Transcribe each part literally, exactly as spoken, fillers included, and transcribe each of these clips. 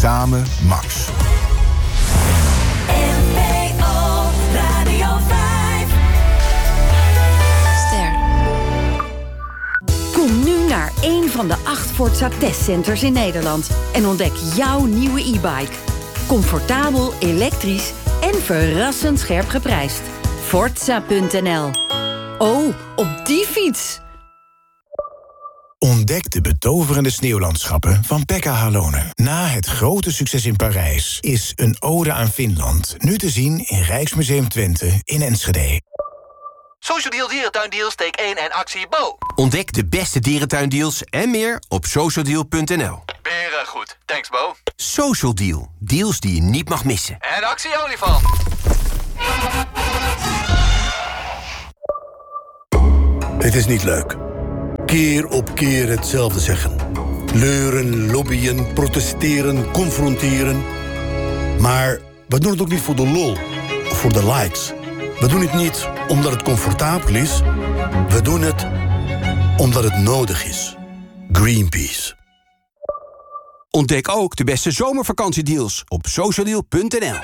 Samen Max. N P O Radio vijf. Ster. Kom nu naar één van de acht Forza testcenters in Nederland en ontdek jouw nieuwe e-bike. Comfortabel, elektrisch en verrassend scherp geprijsd. Forza punt n l. Oh, op die fiets! Ontdek de betoverende sneeuwlandschappen van Pekka Halonen. Na het grote succes in Parijs is Een ode aan Finland nu te zien in Rijksmuseum Twente in Enschede. Social Deal Dierentuindeals, take één en actie Bo. Ontdek de beste dierentuindeals en meer op social deal punt n l. Beren goed, thanks Bo. Social Deal, deals die je niet mag missen. En actie olifant. Het is niet leuk. Keer op keer hetzelfde zeggen. Leuren, lobbyen, protesteren, confronteren. Maar we doen het ook niet voor de lol of voor de likes. We doen het niet omdat het comfortabel is. We doen het omdat het nodig is. Greenpeace. Ontdek ook de beste zomervakantiedeals op social deal punt n l.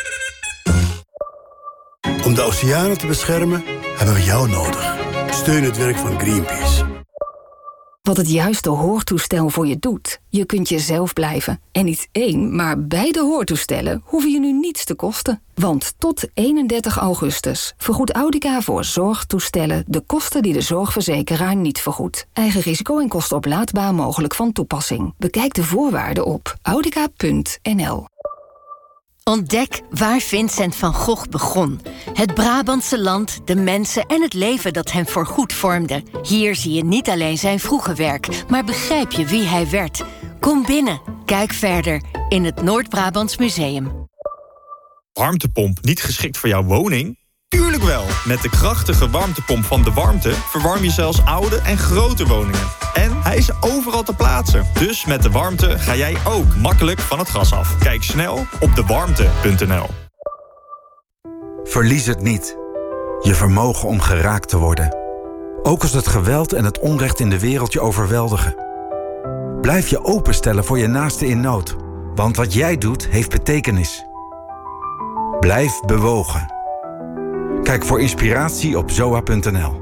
Om de oceanen te beschermen hebben we jou nodig. Steun het werk van Greenpeace. Wat het juiste hoortoestel voor je doet. Je kunt jezelf blijven. En niet één, maar beide hoortoestellen hoeven je nu niets te kosten. Want tot eenendertig augustus vergoedt Audica voor zorgtoestellen de kosten die de zorgverzekeraar niet vergoedt. Eigen risico en kosten oplaadbaar mogelijk van toepassing. Bekijk de voorwaarden op audica punt n l. Ontdek waar Vincent van Gogh begon. Het Brabantse land, de mensen en het leven dat hem voorgoed vormde. Hier zie je niet alleen zijn vroege werk, maar begrijp je wie hij werd. Kom binnen, kijk verder in het Noord-Brabants Museum. Warmtepomp niet geschikt voor jouw woning? Tuurlijk wel! Met de krachtige warmtepomp van De Warmte verwarm je zelfs oude en grote woningen. En hij is overal te plaatsen. Dus met De Warmte ga jij ook makkelijk van het gas af. Kijk snel op de warmte punt n l. Verlies het niet. Je vermogen om geraakt te worden. Ook als het geweld en het onrecht in de wereld je overweldigen. Blijf je openstellen voor je naaste in nood. Want wat jij doet, heeft betekenis. Blijf bewogen. Kijk voor inspiratie op zoa punt n l.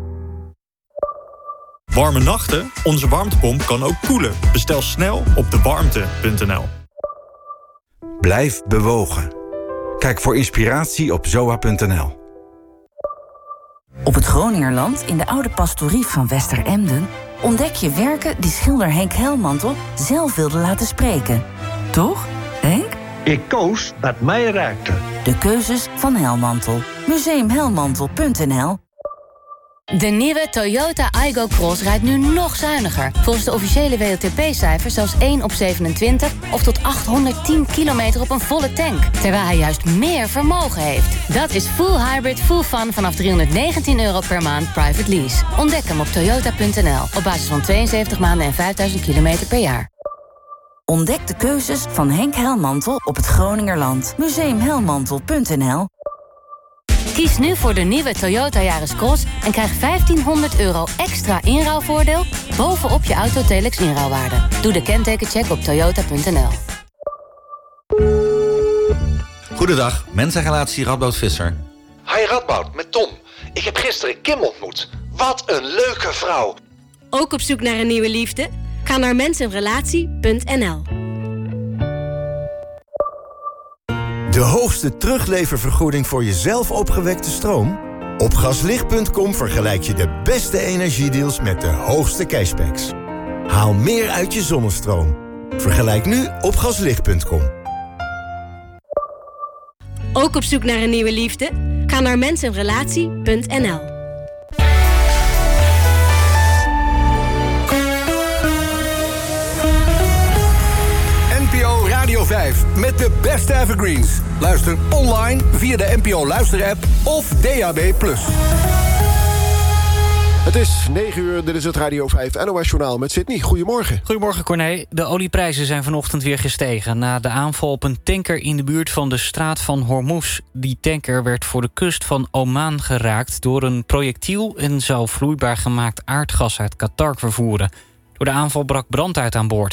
Warme nachten? Onze warmtepomp kan ook koelen. Bestel snel op de warmte punt n l. Blijf bewogen. Kijk voor inspiratie op zoa punt n l. Op het Groningerland, in de oude pastorie van Westeremden, ontdek je werken die schilder Henk Helmantel zelf wilde laten spreken. Toch, Henk? Ik koos wat mij raakte. De keuzes van Helmantel. museum helmantel punt n l. De nieuwe Toyota Aygo Cross rijdt nu nog zuiniger. Volgens de officiële W L T P-cijfers zelfs één op zevenentwintig... of tot achthonderdtien kilometer op een volle tank. Terwijl hij juist meer vermogen heeft. Dat is full hybrid, full fun vanaf driehonderdnegentien euro per maand private lease. Ontdek hem op toyota punt n l. Op basis van tweeënzeventig maanden en vijfduizend kilometer per jaar. Ontdek de keuzes van Henk Helmantel op het Groningerland. museum helmantel punt n l. Kies nu voor de nieuwe Toyota Yaris Cross en krijg vijftienhonderd euro extra inruilvoordeel bovenop je Autotelex inruilwaarde. Doe de kentekencheck op toyota punt n l. Goedendag, mensenrelatie Radboud Visser. Hi Radboud, met Tom. Ik heb gisteren Kim ontmoet. Wat een leuke vrouw. Ook op zoek naar een nieuwe liefde? Ga naar mensenrelatie punt n l. De hoogste terugleververgoeding voor je zelf opgewekte stroom? Op gaslicht punt com vergelijk je de beste energiedeals met de hoogste cashbacks. Haal meer uit je zonnestroom. Vergelijk nu op gaslicht punt com. Ook op zoek naar een nieuwe liefde? Ga naar mensenrelatie punt n l. N P O Radio vijf met de beste evergreens. Luister online via de N P O Luister-app of D A B plus. Het is negen uur, dit is het Radio vijf N O S-journaal met Sydney. Goedemorgen. Goedemorgen, Corné. De olieprijzen zijn vanochtend weer gestegen na de aanval op een tanker in de buurt van de straat van Hormuz. Die tanker werd voor de kust van Oman geraakt door een projectiel en zou vloeibaar gemaakt aardgas uit Qatar vervoeren. Door de aanval brak brand uit aan boord.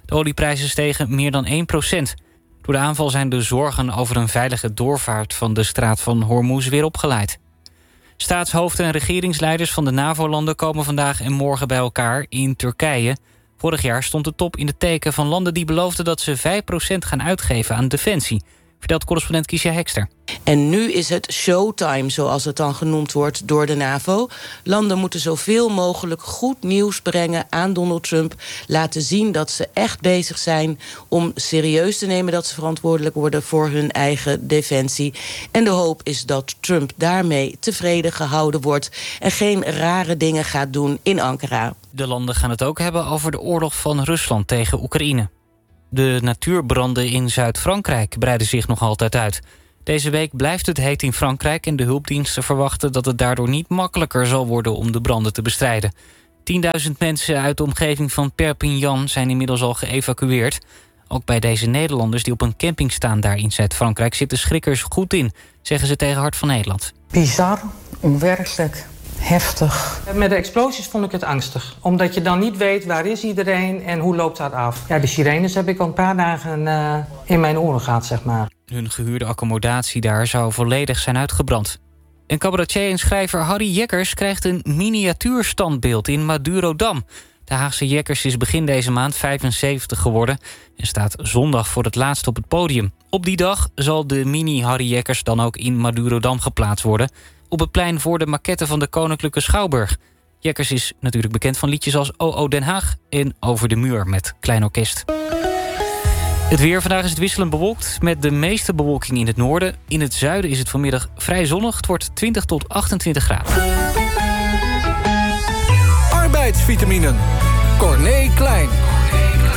De olieprijzen stegen meer dan één procent. Door de aanval zijn de zorgen over een veilige doorvaart van de straat van Hormuz weer opgeleid. Staatshoofden en regeringsleiders van de NAVO-landen komen vandaag en morgen bij elkaar in Turkije. Vorig jaar stond de top in het teken van landen die beloofden dat ze vijf procent gaan uitgeven aan defensie, vertelt correspondent Kiesja Hekster. En nu is het showtime, zoals het dan genoemd wordt door de NAVO. Landen moeten zoveel mogelijk goed nieuws brengen aan Donald Trump. Laten zien dat ze echt bezig zijn om serieus te nemen dat ze verantwoordelijk worden voor hun eigen defensie. En de hoop is dat Trump daarmee tevreden gehouden wordt en geen rare dingen gaat doen in Ankara. De landen gaan het ook hebben over de oorlog van Rusland tegen Oekraïne. De natuurbranden in Zuid-Frankrijk breiden zich nog altijd uit. Deze week blijft het heet in Frankrijk en de hulpdiensten verwachten dat het daardoor niet makkelijker zal worden om de branden te bestrijden. tienduizend mensen uit de omgeving van Perpignan zijn inmiddels al geëvacueerd. Ook bij deze Nederlanders die op een camping staan daar in Zuid-Frankrijk zitten schrikkers goed in, zeggen ze tegen Hart van Nederland. Bizar, onwerkelijk, heftig. Met de explosies vond ik het angstig. Omdat je dan niet weet waar is iedereen en hoe loopt dat af. Ja, de sirenes heb ik al een paar dagen uh, in mijn oren gehad, zeg maar. Hun gehuurde accommodatie daar zou volledig zijn uitgebrand. En cabaretier en schrijver Harry Jekkers krijgt een miniatuurstandbeeld in Madurodam. De Haagse Jekkers is begin deze maand vijfenzeventig geworden en staat zondag voor het laatst op het podium. Op die dag zal de mini Harry Jekkers dan ook in Madurodam geplaatst worden, op het plein voor de maquette van de Koninklijke Schouwburg. Jekkers is natuurlijk bekend van liedjes als O O Den Haag en Over de Muur met Klein Orkest. Het weer. Vandaag is het wisselend bewolkt met de meeste bewolking in het noorden. In het zuiden is het vanmiddag vrij zonnig. Het wordt twintig tot achtentwintig graden. Arbeidsvitaminen. Corné Klein.